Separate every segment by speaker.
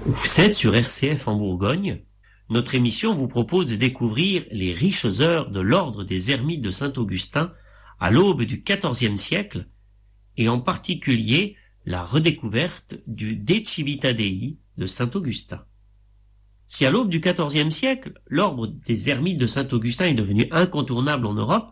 Speaker 1: Vous êtes sur RCF en Bourgogne. Notre émission vous propose de découvrir les riches heures de l'ordre des Ermites de Saint-Augustin à l'aube du XIVe siècle, et en particulier la redécouverte du De Civita Dei de Saint-Augustin. Si à l'aube du XIVe siècle, l'ordre des Ermites de Saint-Augustin est devenu incontournable en Europe,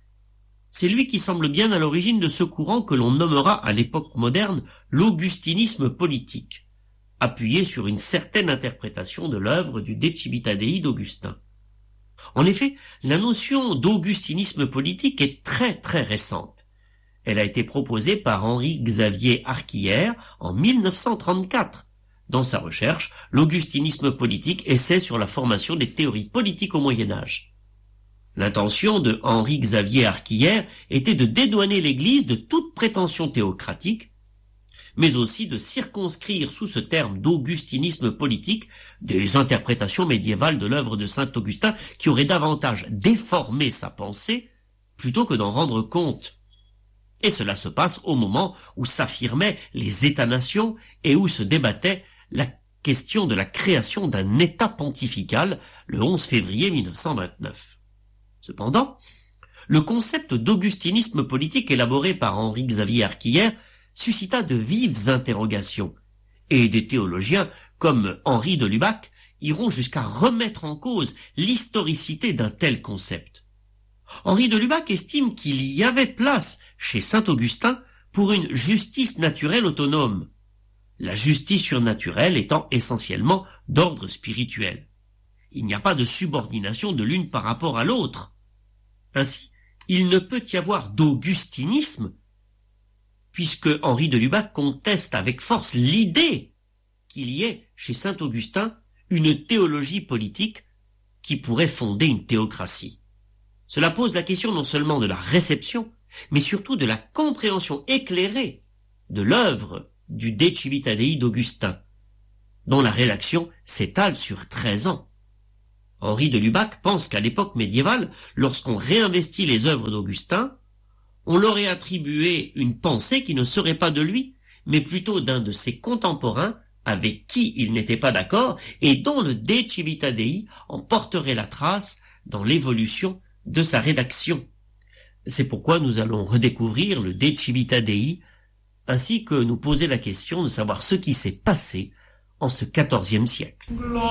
Speaker 1: c'est lui qui semble bien à l'origine de ce courant que l'on nommera à l'époque moderne l'augustinisme politique, appuyé sur une certaine interprétation de l'œuvre du De Civita Dei d'Augustin. En effet, la notion d'augustinisme politique est très très récente. Elle a été proposée par Henri-Xavier Arquillère en 1934. Dans sa recherche, l'augustinisme politique essaie sur la formation des théories politiques au Moyen-Âge. L'intention de Henri-Xavier Arquillère était de dédouaner l'Église de toute prétention théocratique, mais aussi de circonscrire sous ce terme d'augustinisme politique des interprétations médiévales de l'œuvre de saint Augustin qui auraient davantage déformé sa pensée plutôt que d'en rendre compte. Et cela se passe au moment où s'affirmaient les États-nations et où se débattait la question de la création d'un État pontifical le 11 février 1929. Cependant, le concept d'augustinisme politique élaboré par Henri-Xavier Arquillère suscita de vives interrogations, et des théologiens comme Henri de Lubac iront jusqu'à remettre en cause l'historicité d'un tel concept. Henri de Lubac estime qu'il y avait place chez saint Augustin pour une justice naturelle autonome, la justice surnaturelle étant essentiellement d'ordre spirituel. Il n'y a pas de subordination de l'une par rapport à l'autre. Ainsi, il ne peut y avoir d'augustinisme puisque Henri de Lubac conteste avec force l'idée qu'il y ait chez saint Augustin une théologie politique qui pourrait fonder une théocratie. Cela pose la question non seulement de la réception, mais surtout de la compréhension éclairée de l'œuvre du De Civita Dei d'Augustin, dont la rédaction s'étale sur 13 ans. Henri de Lubac pense qu'à l'époque médiévale, lorsqu'on réinvestit les œuvres d'Augustin, on leur aurait attribué une pensée qui ne serait pas de lui, mais plutôt d'un de ses contemporains avec qui il n'était pas d'accord et dont le De Civita Dei en porterait la trace dans l'évolution de sa rédaction. C'est pourquoi nous allons redécouvrir le De Civita Dei, ainsi que nous poser la question de savoir ce qui s'est passé en ce XIVe siècle.